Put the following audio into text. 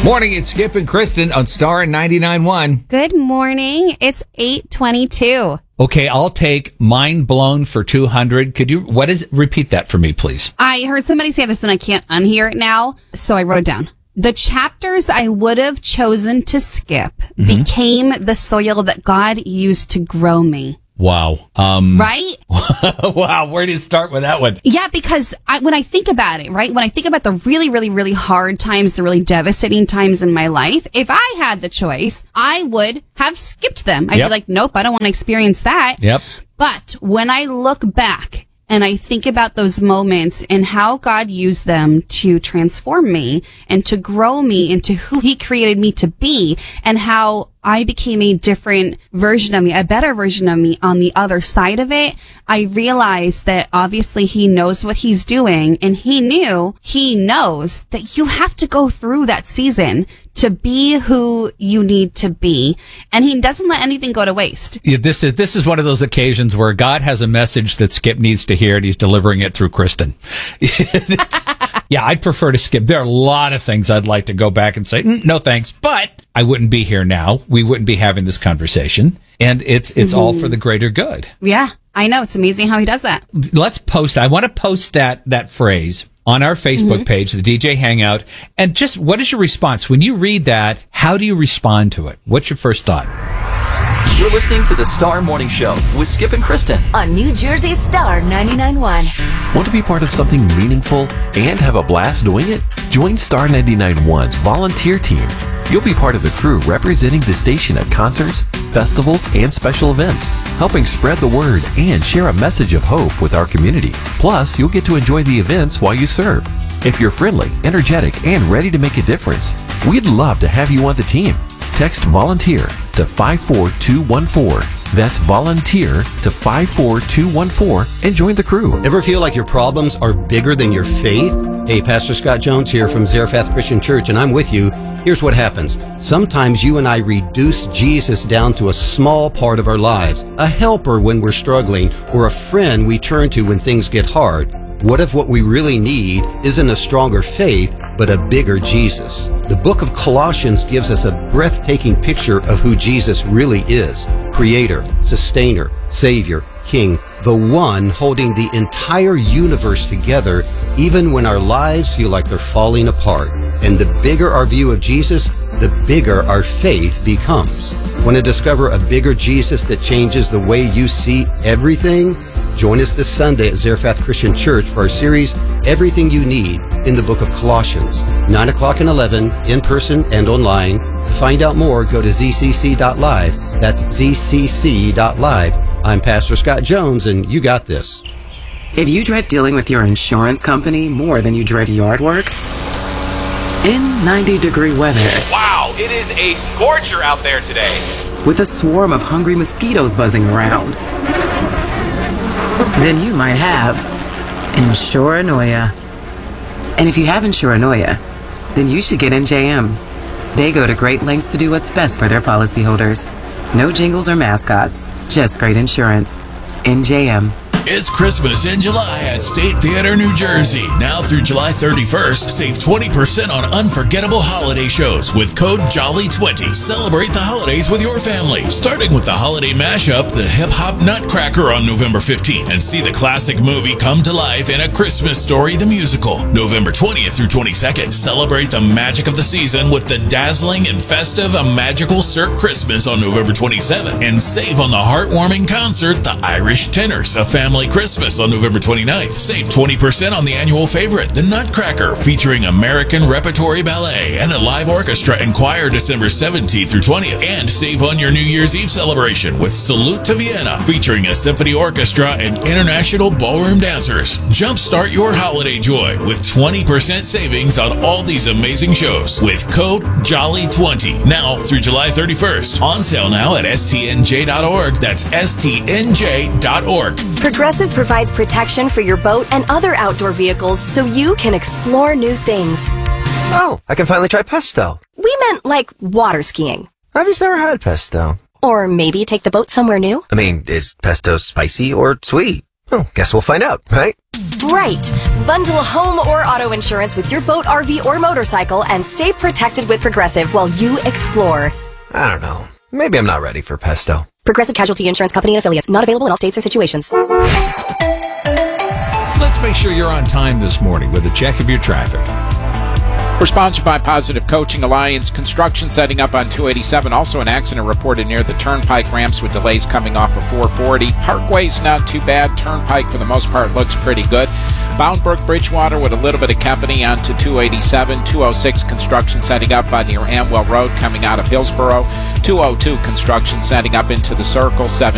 Morning, it's Skip and Kristen on Star 99.1. Good morning. It's 8:22. Okay, I'll take Mind Blown for 200. Could you, repeat that for me, please? I heard somebody say this and I can't unhear it now, so I wrote it down. The chapters I would have chosen to skip became the soil that God used to grow me. Wow. Right? Wow, where do you start with that one? Yeah, because when I think about it, right? When I think about the really, really, really hard times, the really devastating times in my life, if I had the choice, I would have skipped them. I'd be like, nope, I don't want to experience that. Yep. But when I look back and I think about those moments and how God used them to transform me and to grow me into who He created me to be, and how I became a different version of me, a better version of me on the other side of it, I realized that obviously He knows what He's doing, and He knows that you have to go through that season to be who you need to be. And He doesn't let anything go to waste. Yeah, this is one of those occasions where God has a message that Skip needs to hear, and He's delivering it through Kristen. Yeah, I'd prefer to skip. There are a lot of things I'd like to go back and say, no thanks, but I wouldn't be here now. We wouldn't be having this conversation. And it's all for the greater good. Yeah, I know. It's amazing how He does that. Let's post. I want to post that phrase on our Facebook page, the DJ Hangout. And just, what is your response? When you read that, how do you respond to it? What's your first thought? You're listening to the Star Morning Show with Skip and Kristen on New Jersey's Star 99.1. Want to be part of something meaningful and have a blast doing it? Join Star 99.1's volunteer team. You'll be part of the crew representing the station at concerts, festivals, and special events, helping spread the word and share a message of hope with our community. Plus, you'll get to enjoy the events while you serve. If you're friendly, energetic, and ready to make a difference, we'd love to have you on the team. Text volunteer to 54214. That's volunteer to 54214 and join the crew. Ever feel like your problems are bigger than your faith? Hey, Pastor Scott Jones here from Zarephath Christian Church, and I'm with you. Here's what happens. Sometimes you and I reduce Jesus down to a small part of our lives, a helper when we're struggling, or a friend we turn to when things get hard. What if what we really need isn't a stronger faith, but a bigger Jesus? The book of Colossians gives us a breathtaking picture of who Jesus really is. Creator, sustainer, savior, king, the one holding the entire universe together, even when our lives feel like they're falling apart. And the bigger our view of Jesus, the bigger our faith becomes. Want to discover a bigger Jesus that changes the way you see everything? Join us this Sunday at Zarephath Christian Church for our series, Everything You Need in the Book of Colossians, 9 o'clock and 11, in person and online. To find out more, go to zcc.live. That's zcc.live. I'm Pastor Scott Jones, and you got this. If you dread dealing with your insurance company more than you dread yard work, in 90-degree weather... Wow, it is a scorcher out there today. With a swarm of hungry mosquitoes buzzing around, then you might have Insuranoia. And if you have Insuranoia, then you should get NJM. They go to great lengths to do what's best for their policyholders. No jingles or mascots, just great insurance. NJM. It's Christmas in July at State Theater, New Jersey. Now through July 31st, save 20% on unforgettable holiday shows with code JOLLY20. Celebrate the holidays with your family, starting with the holiday mashup, The Hip Hop Nutcracker on November 15th, and see the classic movie come to life in A Christmas Story, the musical. November 20th through 22nd, celebrate the magic of the season with the dazzling and festive A Magical Cirque Christmas on November 27th, and save on the heartwarming concert, The Irish Tenors, A Family Christmas on November 29th. Save 20% on the annual favorite, The Nutcracker, featuring American Repertory Ballet and a live orchestra and choir December 17th through 20th. And save on your New Year's Eve celebration with Salute to Vienna, featuring a symphony orchestra and international ballroom dancers. Jumpstart your holiday joy with 20% savings on all these amazing shows with code JOLLY20. Now through July 31st. On sale now at stnj.org. That's stnj.org. Progressive provides protection for your boat and other outdoor vehicles so you can explore new things. Oh, I can finally try pesto. We meant like water skiing. I've just never had pesto. Or maybe take the boat somewhere new. I mean, is pesto spicy or sweet? Oh, guess we'll find out, right? Right. Bundle home or auto insurance with your boat, RV, or motorcycle and stay protected with Progressive while you explore. I don't know. Maybe I'm not ready for pesto. Progressive Casualty Insurance Company and Affiliates. Not available in all states or situations. Let's make sure you're on time this morning with a check of your traffic. We're sponsored by Positive Coaching Alliance. Construction setting up on 287. Also an accident reported near the Turnpike ramps with delays coming off of 440. Parkway's not too bad. Turnpike, for the most part, looks pretty good. Boundbrook Bridgewater with a little bit of company onto 287. 206 construction setting up near Amwell Road coming out of Hillsborough. 202 construction setting up into the Circle. 7